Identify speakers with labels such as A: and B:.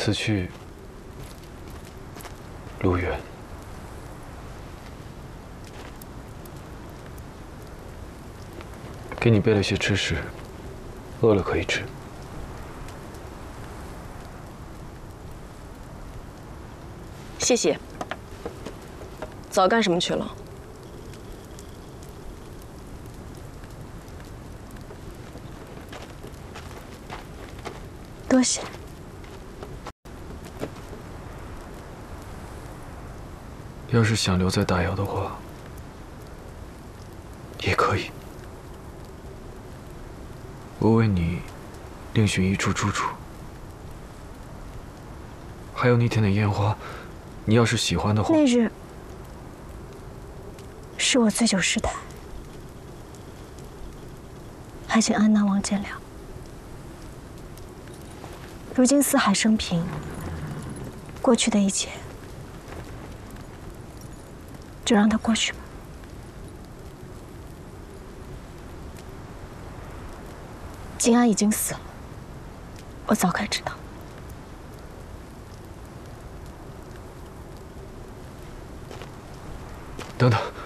A: 此去路远，给你备了些吃食，饿了可以吃。
B: 谢谢。早干什么去了？
C: 多谢。
A: 要是想留在大窑的话，也可以。我为你另寻一处住处。还有那天的烟花，你要是喜欢的话，
C: 那日是我醉酒失态，还请安南王见谅。如今四海升平，过去的一切就让它过去吧。金安已经死了，我早该知道。
A: 等等。